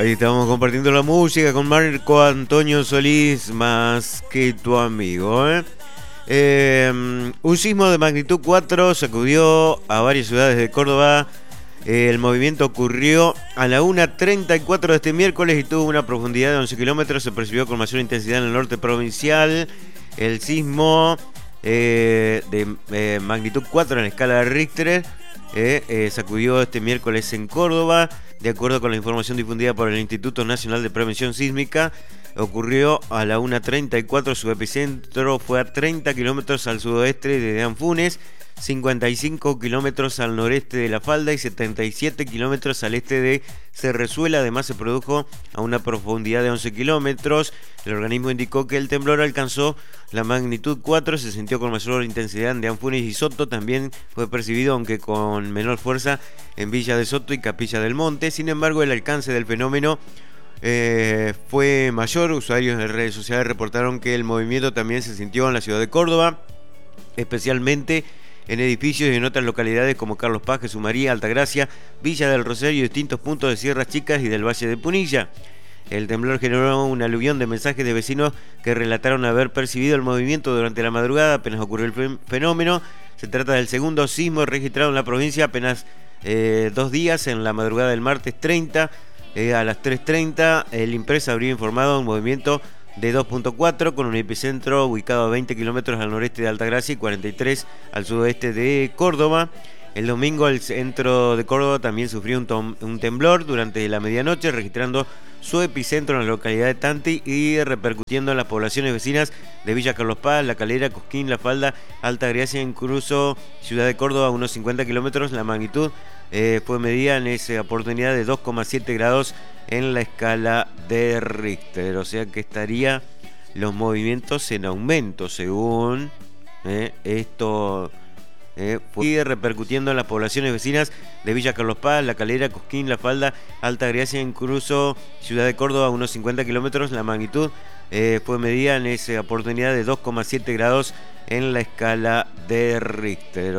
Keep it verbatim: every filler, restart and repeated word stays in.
Ahí estamos compartiendo la música con Marco Antonio Solís, más que tu amigo. ¿eh? Eh, un sismo de magnitud cuatro sacudió a varias ciudades de Córdoba. Eh, el movimiento ocurrió a la una treinta y cuatro de este miércoles y tuvo una profundidad de once kilómetros. Se percibió con mayor intensidad en el norte provincial. El sismo eh, de eh, magnitud cuatro en escala de Richter eh, eh, sacudió este miércoles en Córdoba. De acuerdo con la información difundida por el Instituto Nacional de Prevención Sísmica, ocurrió a la una treinta y cuatro. Su epicentro fue a treinta kilómetros al sudoeste de Anfunes, cincuenta y cinco kilómetros al noreste de La Falda y setenta y siete kilómetros al este de Cerrezuela. Además, se produjo a una profundidad de once kilómetros. El organismo indicó que el temblor alcanzó la magnitud cuatro, se sintió con mayor intensidad en de Anfunes y Soto. También fue percibido, aunque con menor fuerza, en Villa de Soto y Capilla del Monte. Sin embargo, el alcance del fenómeno eh, fue mayor. Usuarios de redes sociales reportaron que el movimiento también se sintió en la ciudad de Córdoba, especialmente en edificios y en otras localidades como Carlos Paz, Jesús María, Altagracia, Villa del Rosario y distintos puntos de Sierras Chicas y del Valle de Punilla. El temblor generó una aluvión de mensajes de vecinos que relataron haber percibido el movimiento durante la madrugada apenas ocurrió el fenómeno. Se trata del segundo sismo registrado en la provincia apenas eh, dos días. En la madrugada del martes treinta eh, a las tres treinta, el Impresa habría informado un movimiento de dos punto cuatro con un epicentro ubicado a veinte kilómetros al noreste de Altagracia y cuarenta y tres al sudoeste de Córdoba. El domingo el centro de Córdoba también sufrió un, un temblor durante la medianoche, registrando su epicentro en la localidad de Tanti y repercutiendo en las poblaciones vecinas de Villa Carlos Paz, La Calera, Cosquín, La Falda, Altagracia, incluso Ciudad de Córdoba, a unos cincuenta kilómetros. La magnitud eh, fue medida en esa oportunidad de dos coma siete grados en la escala de Richter, o sea que estaría los movimientos en aumento según eh, esto eh, fue repercutiendo en las poblaciones vecinas de Villa Carlos Paz, La Calera, Cosquín, La Falda, Altagracia, incluso Ciudad de Córdoba, a unos cincuenta kilómetros. La magnitud eh, fue medida en esa oportunidad de dos coma siete grados en la escala de Richter.